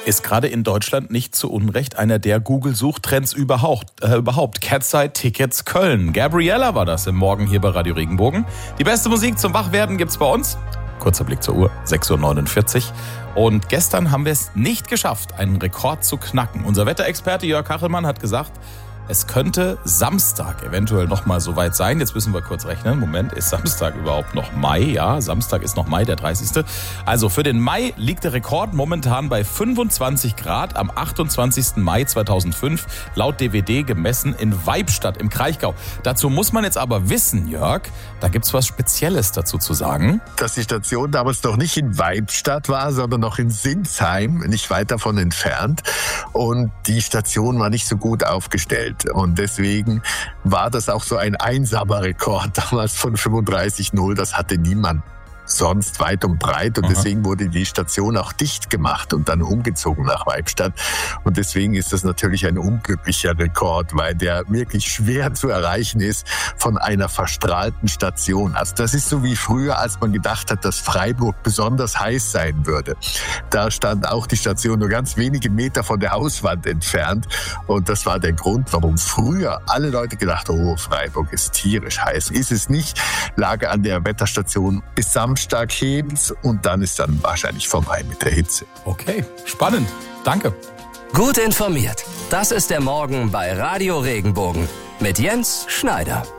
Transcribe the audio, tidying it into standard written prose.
ist gerade in Deutschland nicht zu Unrecht einer der Google-Suchtrends überhaupt. Catside Tickets Köln. Gabriella war das im Morgen hier bei Radio Regenbogen. Die beste Musik zum Wachwerden gibt's bei uns. Kurzer Blick zur Uhr, 6.49 Uhr. Und gestern haben wir es nicht geschafft, einen Rekord zu knacken. Unser Wetterexperte Jörg Kachelmann hat gesagt, es könnte Samstag eventuell noch mal so weit sein. Jetzt müssen wir kurz rechnen. Moment, ist Samstag überhaupt noch Mai? Ja, Samstag ist noch Mai, der 30. Also für den Mai liegt der Rekord momentan bei 25 Grad am 28. Mai 2005, laut DWD gemessen in Weibstadt im Kraichgau. Dazu muss man jetzt aber wissen, Jörg, da gibt's was Spezielles dazu zu sagen. Dass die Station damals noch nicht in Weibstadt war, sondern noch in Sinsheim, nicht weit davon entfernt. Und die Station war nicht so gut aufgestellt. Und deswegen war das auch so ein einsamer Rekord damals von 35,0. Das hatte niemand sonst weit und breit. Und deswegen wurde die Station auch dicht gemacht und dann umgezogen nach Weibstadt. Und deswegen ist das natürlich ein unglücklicher Rekord, weil der wirklich schwer zu erreichen ist von einer verstrahlten Station. Also das ist so wie früher, als man gedacht hat, dass Freiburg besonders heiß sein würde. Da stand auch die Station nur ganz wenige Meter von der Hauswand entfernt. Und das war der Grund, warum früher alle Leute gedacht haben, oh, Freiburg ist tierisch heiß. Ist es nicht. Lage an der Wetterstation bis Samstag hebt's und dann ist dann wahrscheinlich vorbei mit der Hitze. Okay, spannend. Danke. Gut informiert. Das ist der Morgen bei Radio Regenbogen mit Jens Schneider.